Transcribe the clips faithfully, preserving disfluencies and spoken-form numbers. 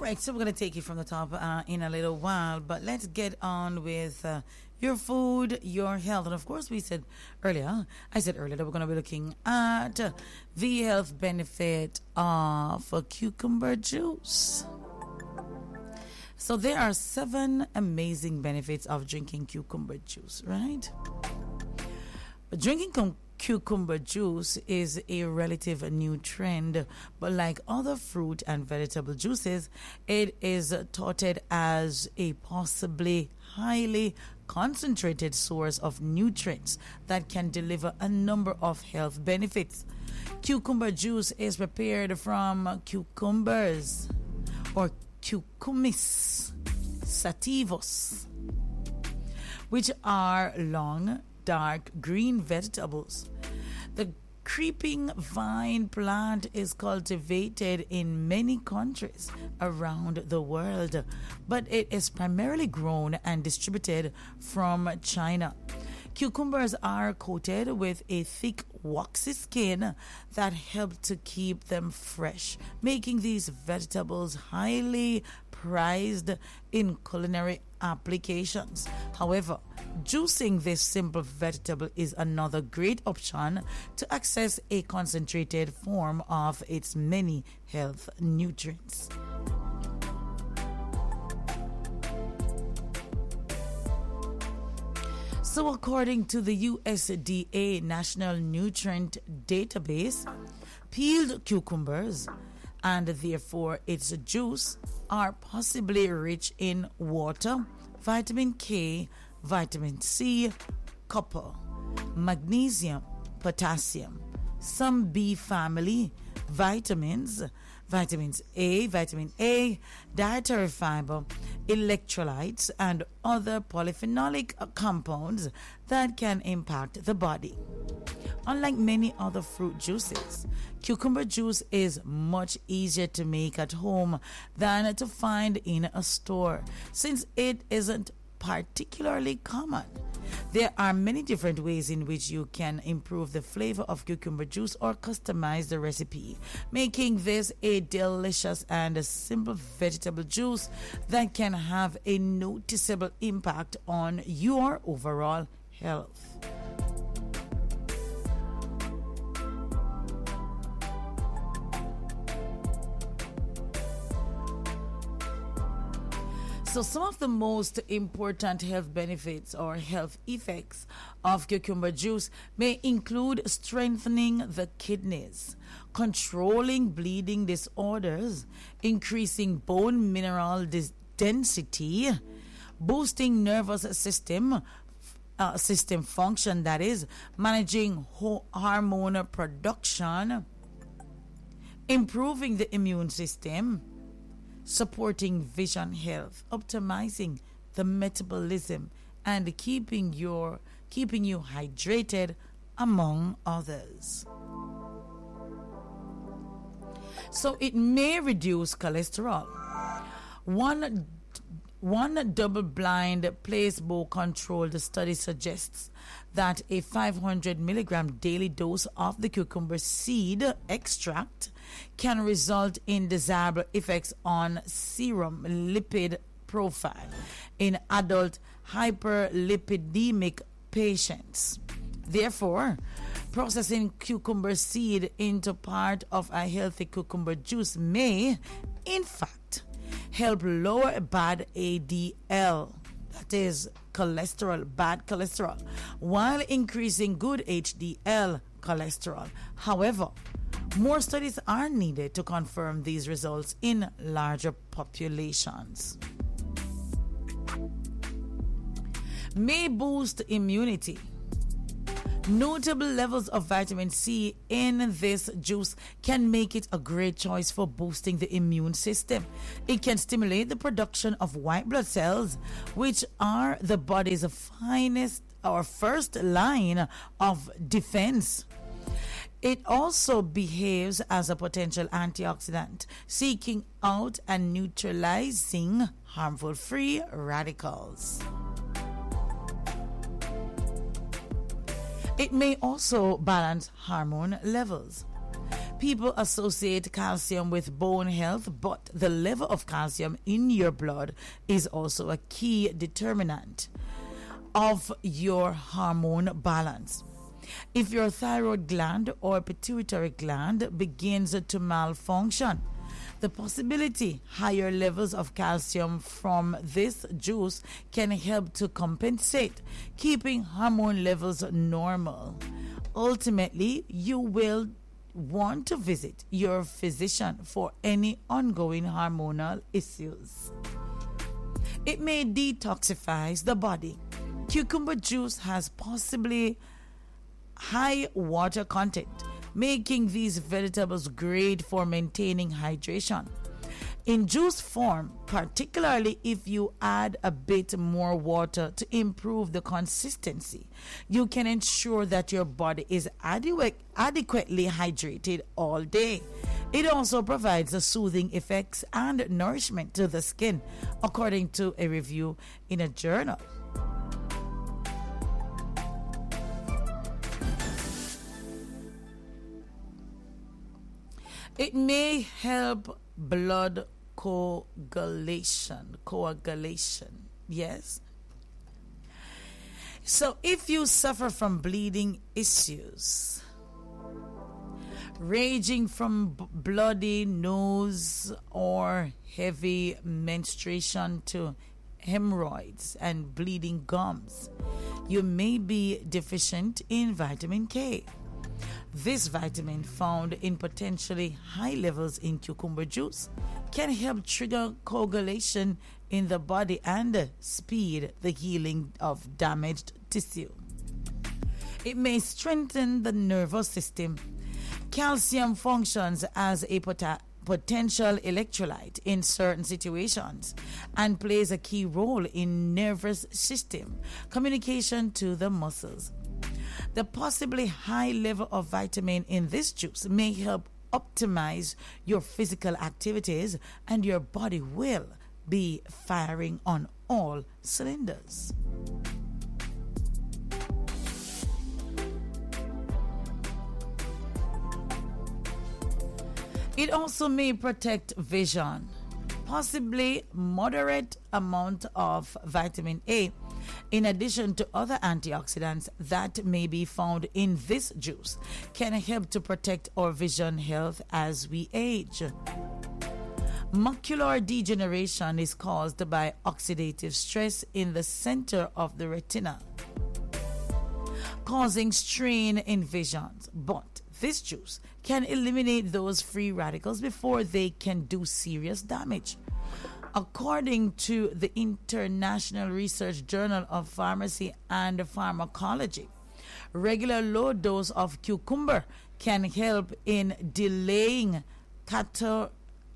right, so we're going to take it from the top uh, in a little while, but let's get on with uh, your food, your health. And of course, we said earlier, I said earlier that we're going to be looking at uh, the health benefit of uh, cucumber juice. So there are seven amazing benefits of drinking cucumber juice, right? But drinking cum- cucumber juice is a relative new trend, but like other fruit and vegetable juices, it is touted as a possibly highly concentrated source of nutrients that can deliver a number of health benefits. Cucumber juice is prepared from cucumbers or cucumis sativos, which are long, dark green vegetables. The creeping vine plant is cultivated in many countries around the world, but it is primarily grown and distributed from China. Cucumbers are coated with a thick, waxy skin that helps to keep them fresh, making these vegetables highly prized in culinary applications. However, juicing this simple vegetable is another great option to access a concentrated form of its many health nutrients. So according to the U S D A National Nutrient Database, peeled cucumbers and therefore its juice are possibly rich in water, vitamin K, vitamin C, copper, magnesium, potassium, some B family vitamins, vitamins A, vitamin A, dietary fiber, electrolytes, and other polyphenolic compounds that can impact the body. Unlike many other fruit juices, cucumber juice is much easier to make at home than to find in a store, since it isn't particularly common. There are many different ways in which you can improve the flavor of cucumber juice or customize the recipe, making this a delicious and simple vegetable juice that can have a noticeable impact on your overall health. So some of the most important health benefits or health effects of cucumber juice may include strengthening the kidneys, controlling bleeding disorders, increasing bone mineral dis- density, boosting nervous system uh, system function, that is, managing ho- hormone production, improving the immune system, supporting vision health, optimizing the metabolism, and keeping your keeping you hydrated, among others. So it may reduce cholesterol. One one double-blind placebo-controlled study suggests that a five hundred milligram daily dose of the cucumber seed extract can result in desirable effects on serum lipid profile in adult hyperlipidemic patients. Therefore, processing cucumber seed into part of a healthy cucumber juice may, in fact, help lower bad A D L, that is cholesterol, bad cholesterol, while increasing good H D L cholesterol. However, more studies are needed to confirm these results in larger populations. May boost immunity. Notable levels of vitamin C in this juice can make it a great choice for boosting the immune system. It can stimulate the production of white blood cells, which are the body's finest or first line of defense. It also behaves as a potential antioxidant, seeking out and neutralizing harmful free radicals. It may also balance hormone levels. People associate calcium with bone health, but the level of calcium in your blood is also a key determinant of your hormone balance. If your thyroid gland or pituitary gland begins to malfunction, the possibility higher levels of calcium from this juice can help to compensate, keeping hormone levels normal. Ultimately, you will want to visit your physician for any ongoing hormonal issues. It may detoxify the body. Cucumber juice has possibly high water content, making these vegetables great for maintaining hydration. In juice form, particularly if you add a bit more water to improve the consistency, you can ensure that your body is adequate, adequately hydrated all day. It also provides a soothing effects and nourishment to the skin, according to a review in a journal. It may help blood coagulation. Coagulation, yes. So if you suffer from bleeding issues, ranging from b- bloody nose or heavy menstruation to hemorrhoids and bleeding gums, you may be deficient in vitamin K. This vitamin, found in potentially high levels in cucumber juice, can help trigger coagulation in the body and speed the healing of damaged tissue. It may strengthen the nervous system. Calcium functions as a pota- potential electrolyte in certain situations and plays a key role in nervous system communication to the muscles. The possibly high level of vitamin in this juice may help optimize your physical activities, and your body will be firing on all cylinders. It also may protect vision. Possibly moderate amount of vitamin A, in addition to other antioxidants that may be found in this juice, can help to protect our vision health as we age. Macular degeneration is caused by oxidative stress in the center of the retina, causing strain in vision. But this juice can eliminate those free radicals before they can do serious damage. According to the International Research Journal of Pharmacy and Pharmacology, regular low dose of cucumber can help in delaying catar-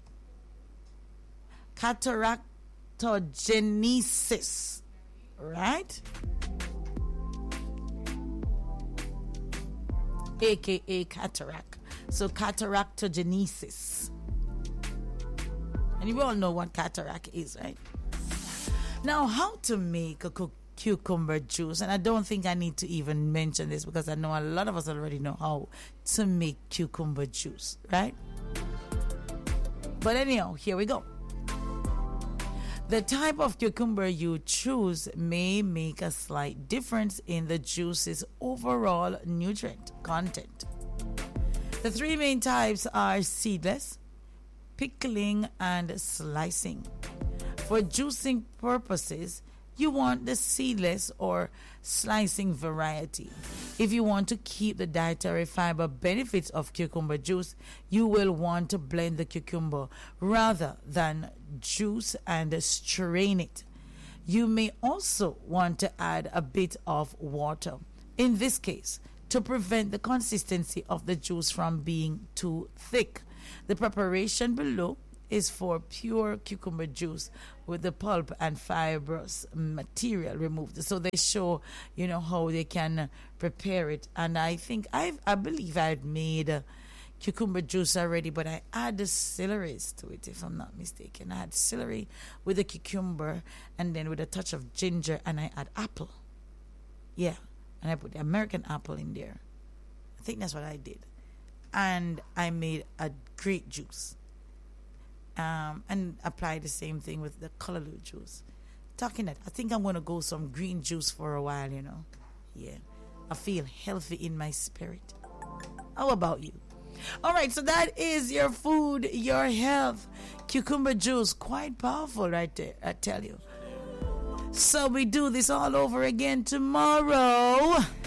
cataractogenesis, right? A K A cataract. So cataractogenesis. And you all know what cataract is, right? Now, how to make a cu- cucumber juice. And I don't think I need to even mention this because I know a lot of us already know how to make cucumber juice, right? But anyhow, here we go. The type of cucumber you choose may make a slight difference in the juice's overall nutrient content. The three main types are seedless, pickling, and slicing. For juicing purposes, you want the seedless or slicing variety. If you want to keep the dietary fiber benefits of cucumber juice, you will want to blend the cucumber rather than juice and strain it. You may also want to add a bit of water. In this case, to prevent the consistency of the juice from being too thick. The preparation below is for pure cucumber juice with the pulp and fibrous material removed. So they show, you know, how they can prepare it. And I think, I I believe I had made uh, cucumber juice already, but I add the celery to it, if I'm not mistaken. I had celery with the cucumber and then with a touch of ginger, and I add apple. Yeah, and I put the American apple in there. I think that's what I did. and I made a great juice. Um, and apply the same thing with the Callaloo juice. Talking that, I think I'm going to go some green juice for a while, you know. Yeah. I feel healthy in my spirit. How about you? All right, so that is your food, your health. Cucumber juice, quite powerful right there, I tell you. So we do this all over again tomorrow.